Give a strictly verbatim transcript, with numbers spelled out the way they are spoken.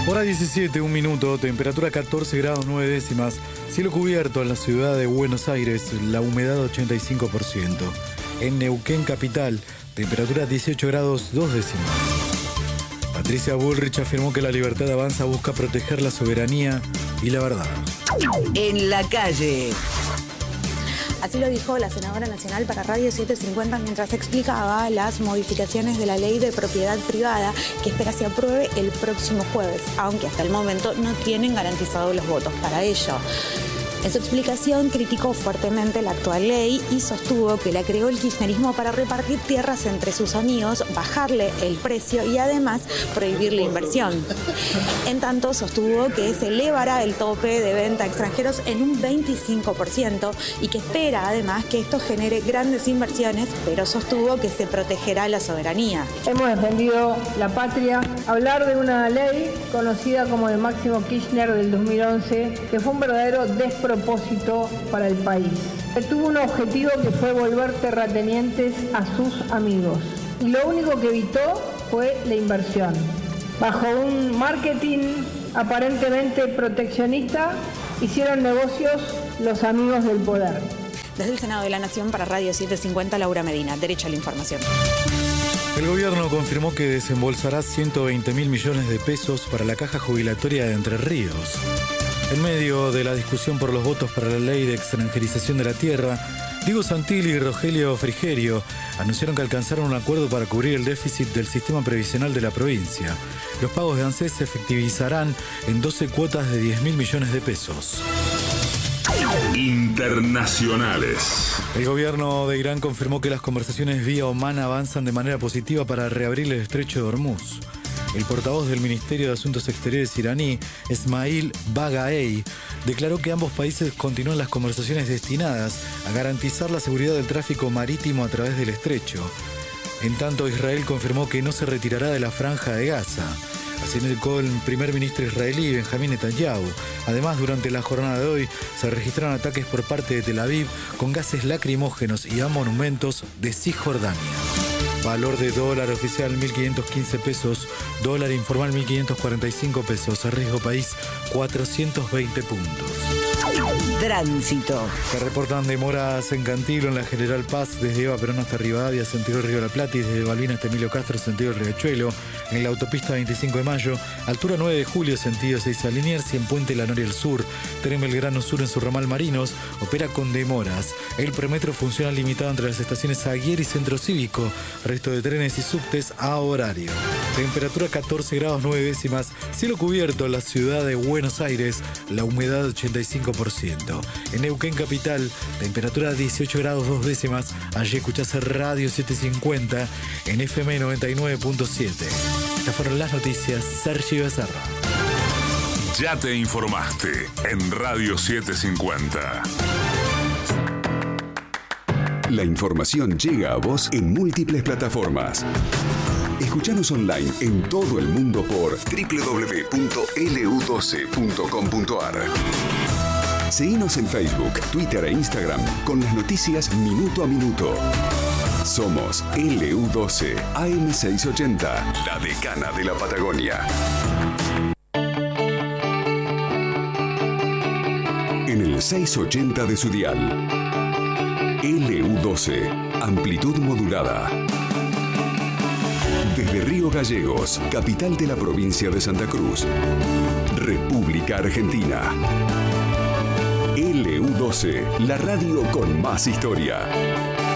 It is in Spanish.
Hora diecisiete, un minuto, temperatura catorce grados nueve décimas, cielo cubierto en la ciudad de Buenos Aires, la humedad ochenta y cinco por ciento. En Neuquén capital, temperatura dieciocho grados dos décimas. Patricia Bullrich afirmó que la Libertad Avanza busca proteger la soberanía y la verdad. En la calle. Así lo dijo la senadora nacional para Radio setecientos cincuenta mientras explicaba las modificaciones de la ley de propiedad privada que espera se apruebe el próximo jueves, aunque hasta el momento no tienen garantizados los votos para ello. En su explicación criticó fuertemente la actual ley y sostuvo que la creó el kirchnerismo para repartir tierras entre sus amigos, bajarle el precio y además prohibir la inversión. En tanto, sostuvo que se elevará el tope de venta a extranjeros en un veinticinco por ciento y que espera además que esto genere grandes inversiones, pero sostuvo que se protegerá la soberanía. Hemos defendido la patria, hablar de una ley conocida como de Máximo Kirchner del dos mil once, que fue un verdadero despropósito propósito para el país. Tuvo un objetivo que fue volver terratenientes a sus amigos. Y lo único que evitó fue la inversión. Bajo un marketing aparentemente proteccionista, hicieron negocios los amigos del poder. Desde el Senado de la Nación para Radio setecientos cincuenta, Laura Medina. Derecho a la información. El gobierno confirmó que desembolsará ciento veinte mil millones de pesos para la caja jubilatoria de Entre Ríos. En medio de la discusión por los votos para la ley de extranjerización de la tierra, Diego Santilli y Rogelio Frigerio anunciaron que alcanzaron un acuerdo para cubrir el déficit del sistema previsional de la provincia. Los pagos de ANSES se efectivizarán en doce cuotas de diez mil millones de pesos. Internacionales. El gobierno de Irán confirmó que las conversaciones vía Omán avanzan de manera positiva para reabrir el estrecho de Hormuz. El portavoz del Ministerio de Asuntos Exteriores iraní, Esmail Baghaei, declaró que ambos países continúan las conversaciones destinadas a garantizar la seguridad del tráfico marítimo a través del estrecho. En tanto, Israel confirmó que no se retirará de la franja de Gaza. Así indicó el primer ministro israelí, Benjamín Netanyahu. Además, durante la jornada de hoy se registraron ataques por parte de Tel Aviv con gases lacrimógenos y a monumentos de Cisjordania. Valor de dólar oficial mil quinientos quince pesos, dólar informal mil quinientos cuarenta y cinco pesos, riesgo país cuatrocientos veinte puntos. Tránsito. Se reportan demoras en Cantilo, en la General Paz, desde Eva Perón hasta Rivadavia, sentido Río de la Plata, y desde Balbina hasta Emilio Castro, sentido Riachuelo, en la autopista veinticinco de mayo, altura nueve de julio, sentido seis a Liniers, y en Puente La Noria del Sur. Tren Belgrano Sur en su ramal Marinos opera con demoras. El premetro funciona limitado entre las estaciones Aguiar y Centro Cívico. Resto de trenes y subtes a horario. Temperatura catorce grados nueve décimas, cielo cubierto en la ciudad de Buenos Aires, la humedad ochenta y cinco por ciento. En Neuquén capital, temperatura dieciocho grados dos décimas. Allí escuchás Radio setecientos cincuenta en F M noventa y nueve punto siete. Estas fueron las noticias. Sergio Becerra. Ya te informaste en Radio setecientos cincuenta. La información llega a vos en múltiples plataformas. Escuchanos online en todo el mundo por doble u doble u doble u punto L U doce punto com punto A R. Seguinos en Facebook, Twitter e Instagram con las noticias minuto a minuto. Somos L U doce A M seiscientos ochenta, la decana de la Patagonia. En el seiscientos ochenta de su dial. L U doce, amplitud modulada. Desde Río Gallegos, capital de la provincia de Santa Cruz, República Argentina. L U doce, la radio con más historia.